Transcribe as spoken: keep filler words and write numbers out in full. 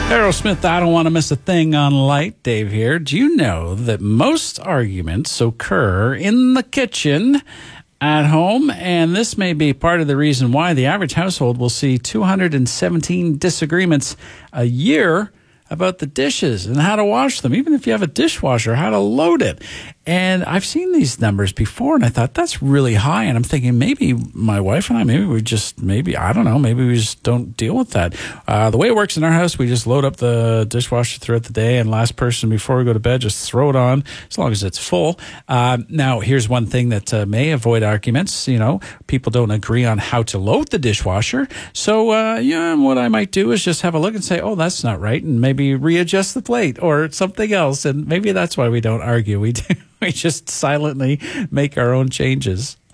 Aerosmith, I don't want to miss a thing on light. Dave here. Do you know that most arguments occur in the kitchen at home? And this may be part of the reason why the average household will see two hundred seventeen disagreements a year about the dishes and how to wash them, even if you have a dishwasher, how to load it. And I've seen these numbers before, and I thought that's really high. And I'm thinking maybe my wife and I, maybe we just, maybe, I don't know, maybe we just don't deal with that. Uh, the way it works in our house, we just load up the dishwasher throughout the day, and last person before we go to bed, just throw it on as long as it's full. Uh, now, here's one thing that uh, may avoid arguments. You know, people don't agree on how to load the dishwasher. So, uh, yeah, what I might do is just have a look and say, oh, that's not right, and maybe readjust the plate or something else. And maybe that's why we don't argue. We do. We just silently make our own changes.